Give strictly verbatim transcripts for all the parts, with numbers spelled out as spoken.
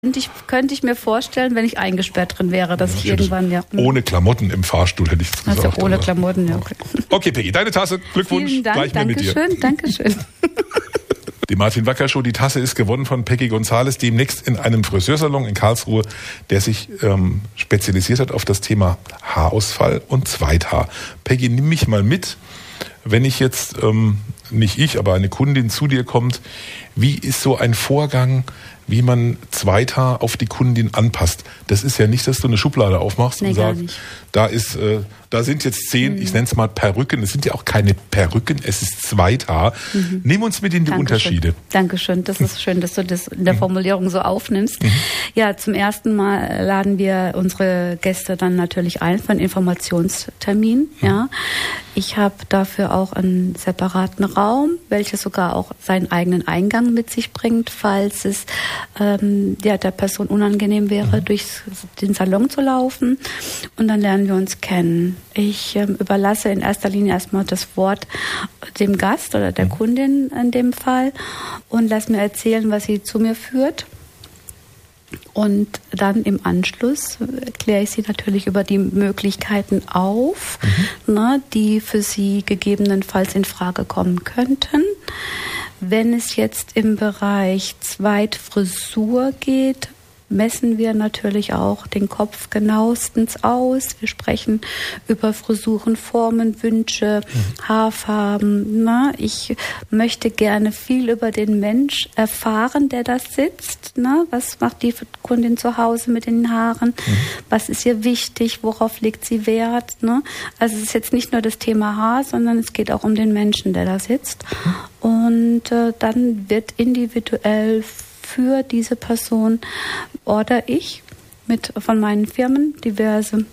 Könnte ich, könnte ich mir vorstellen, wenn ich eingesperrt drin wäre, dass ja, ich irgendwann, ja. Ohne Klamotten im Fahrstuhl hätte ich es gesagt. Also ohne oder? Klamotten, ja. Okay. Okay, Peggy, deine Tasse. Glückwunsch. Vielen Dank, gleich mehr mit dir. Dankeschön, Dankeschön. Die Martin Wacker Show, die Tasse ist gewonnen von Peggy González, demnächst in einem Friseursalon in Karlsruhe, der sich ähm, spezialisiert hat auf das Thema Haarausfall und Zweithaar. Peggy, nimm mich mal mit, wenn ich jetzt, ähm, nicht ich, aber eine Kundin zu dir kommt, wie ist so ein Vorgang, wie man Zweithaar auf die Kundin anpasst? Das ist ja nicht, dass du eine Schublade aufmachst nee, und sagst, da ist, äh, da sind jetzt zehn, mhm. ich nenne es mal Perücken. Es sind ja auch keine Perücken, es ist Zweithaar. Mhm. Nimm uns mit in die Dankeschön. Unterschiede. Dankeschön, das ist schön, dass du das in der Formulierung so aufnimmst. Mhm. Ja, zum ersten Mal laden wir unsere Gäste dann natürlich ein für einen Informationstermin. Mhm. Ja, ich habe dafür auch einen separaten Raum, welcher sogar auch seinen eigenen Eingang mit sich bringt, falls es ähm, ja, der Person unangenehm wäre, mhm. durch den Salon zu laufen. Und dann lernen wir uns kennen. Ich ähm, überlasse in erster Linie erstmal das Wort dem Gast oder der mhm. Kundin in dem Fall und lasse mir erzählen, was sie zu mir führt. Und dann im Anschluss kläre ich sie natürlich über die Möglichkeiten auf, mhm. ne, die für sie gegebenenfalls in Frage kommen könnten. Wenn es jetzt im Bereich Zweitfrisur geht, messen wir natürlich auch den Kopf genauestens aus. Wir sprechen über Frisuren, Formen, Wünsche, mhm. Haarfarben. Na, ich möchte gerne viel über den Mensch erfahren, der da sitzt. Na, was macht die Kundin zu Hause mit den Haaren? Mhm. Was ist ihr wichtig? Worauf legt sie Wert? Na? Also es ist jetzt nicht nur das Thema Haar, sondern es geht auch um den Menschen, der da sitzt. Mhm. Und äh, dann wird individuell für diese Person order ich mit von meinen Firmen diverse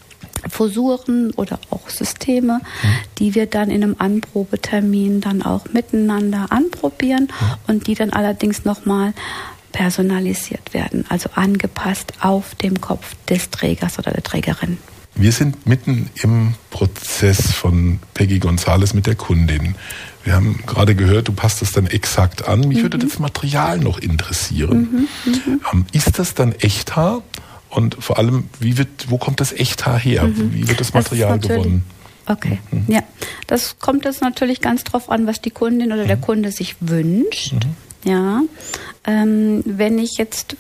Frisuren oder auch Systeme, mhm. die wir dann in einem Anprobetermin dann auch miteinander anprobieren mhm. und die dann allerdings nochmal personalisiert werden, also angepasst auf dem Kopf des Trägers oder der Trägerin. Wir sind mitten im Prozess von Peggy González mit der Kundin. Wir haben gerade gehört, du passt es dann exakt an. Mich mhm. würde das Material noch interessieren. Mhm, mhm. Ist das dann Echthaar? Und vor allem, wie wird, wo kommt das Echthaar her? Mhm. Wie wird das Material das gewonnen? Okay, mhm. ja. Das kommt jetzt natürlich ganz drauf an, was die Kundin oder mhm. der Kunde sich wünscht. Mhm. Ja. Ähm, wenn ich jetzt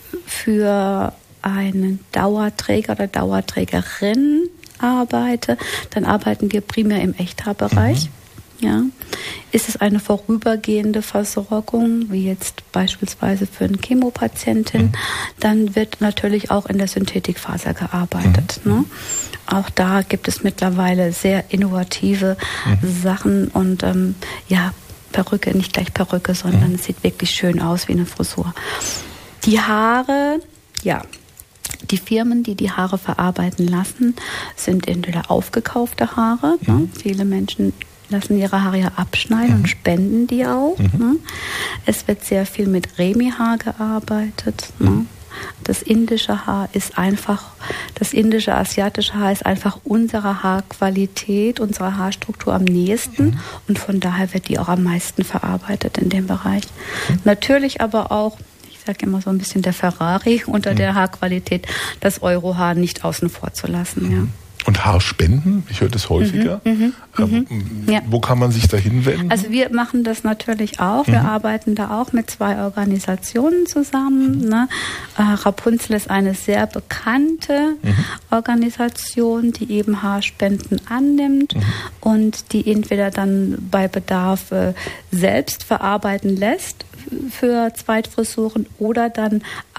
für einen Dauerträger oder Dauerträgerin arbeite, dann arbeiten wir primär im Echthaarbereich. Mhm. Ja. Ist es eine vorübergehende Versorgung, wie jetzt beispielsweise für eine Chemopatientin, mhm. dann wird natürlich auch in der Synthetikfaser gearbeitet. Mhm. Ne? Auch da gibt es mittlerweile sehr innovative mhm. Sachen und ähm, ja, Perücke, nicht gleich Perücke, sondern mhm. es sieht wirklich schön aus wie eine Frisur. Die Haare, ja, die Firmen, die die Haare verarbeiten lassen, sind entweder aufgekaufte Haare. Mhm. Ne? Viele Menschen lassen ihre Haare ja abschneiden mhm. und spenden die auch. Mhm. Ne? Es wird sehr viel mit Remi-Haar gearbeitet. Mhm. Ne? Das indische Haar ist einfach, das indische, asiatische Haar ist einfach unserer Haarqualität, unserer Haarstruktur am nächsten mhm. und von daher wird die auch am meisten verarbeitet in dem Bereich. Mhm. Natürlich aber auch, ich sage immer so ein bisschen der Ferrari unter mhm. der Haarqualität, das Eurohaar nicht außen vor zu lassen. Mhm. Ja. Und Haarspenden? Ich höre das häufiger. Mhm, ähm, mhm, ja. Wo kann man sich da hinwenden? Also wir machen das natürlich auch. Wir mhm. arbeiten da auch mit zwei Organisationen zusammen. Mhm. Ne? Äh, Rapunzel ist eine sehr bekannte mhm. Organisation, die eben Haarspenden annimmt mhm. und die entweder dann bei Bedarf äh, selbst verarbeiten lässt für Zweitfrisuren oder dann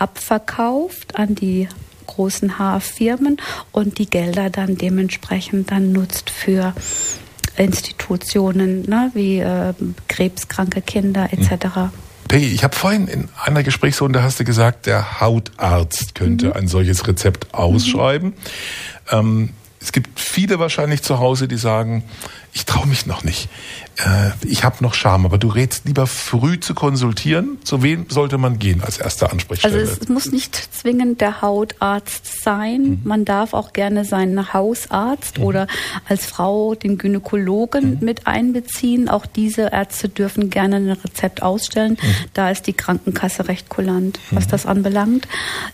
abverkauft an die großen Haarfirmen und die Gelder dann dementsprechend dann nutzt für Institutionen, ne, wie äh, krebskranke Kinder et cetera. Peggy, ich habe vorhin in einer Gesprächsrunde hast du gesagt, der Hautarzt könnte mhm. ein solches Rezept ausschreiben. Mhm. Ähm, Es gibt viele wahrscheinlich zu Hause, die sagen, ich traue mich noch nicht. Äh, ich habe noch Scham, aber du rätst lieber früh zu konsultieren. Zu wem sollte man gehen als erste Ansprechstelle? Also es muss nicht zwingend der Hautarzt sein. Mhm. Man darf auch gerne seinen Hausarzt mhm. oder als Frau den Gynäkologen mhm. mit einbeziehen. Auch diese Ärzte dürfen gerne ein Rezept ausstellen. Mhm. Da ist die Krankenkasse recht kulant, was mhm. das anbelangt.